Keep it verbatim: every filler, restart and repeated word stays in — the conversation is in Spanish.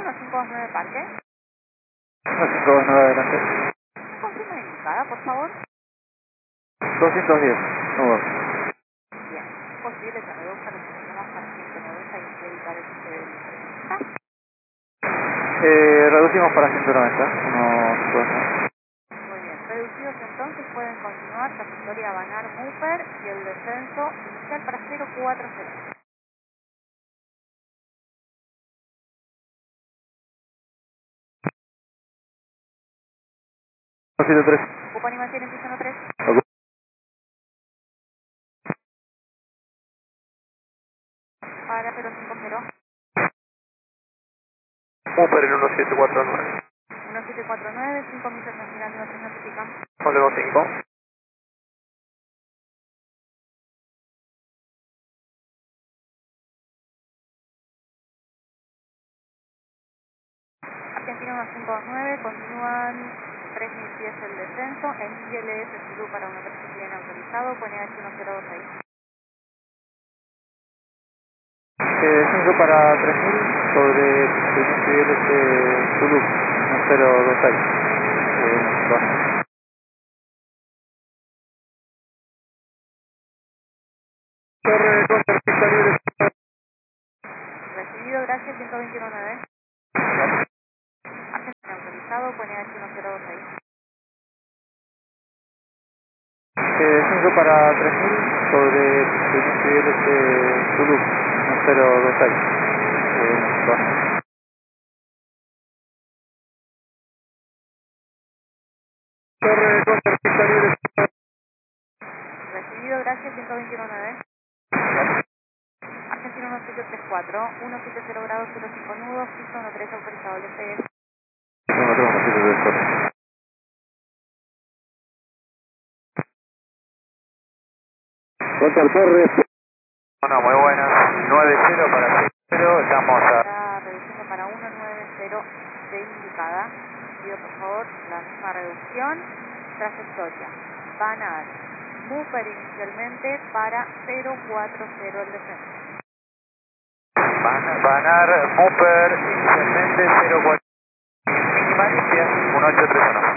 uno cinco dos nueve Parque. uno cinco dos nueve adelante. Confirma la indicada, por favor. doscientos diez, nudo. Bien. ¿Es posible que reduzca los sistemas para ciento noventa y así evitar el cruce de imprevista? Eh, reducimos para ciento noventa, uno cinco dos nueve. Muy bien. Reducidos entonces pueden continuar trayectoria Banar Mupper y el descenso inicial para cero cuatro cero. doscientos tres. Ocupa y mantiene en piso uno tres. Ok. Para cero cinco cero. Cooper en uno siete cuatro nueve. uno siete cuatro nueve, cinco millas en final uno tres notifican. Volvemos cinco. Argentina uno cinco dos nueve, continúan tres mil pies el descenso, en I L S Zulu para un aterrizaje bien autorizado, con E H uno cero dos seis. Eh, descenso para tres mil sobre primer nivel de Zulu, uno cero dos seis. Eh, dos. Torre Costa pista libre. Recibido, gracias, ciento veintiuno nueve. Argentina autorizado, con E H uno cero dos seis. Eh, descenso para tres mil sobre primer nivel de Zulu, uno cero dos seis. Eh, dos. Torre Costa pista libre. Recibido, gracias, ciento veintiuno nueve. Argentina uno siete tres cuatro, uno siete cero grados cero cinco nudos, piso uno tres autorizado, L P S. No, no, no, siete tres cuatro. Costa Torre. Bueno, muy buenas. nueve cero para cero, estamos a... Está reduciendo para uno nueve cero de indicada. Pido por favor la misma reducción. Trayectoria. Banar Mupper inicialmente para cero cuatro cero el descenso. Ban- Banar Mupper inicialmente cero cuatro. Minimal uno ocho tres uno.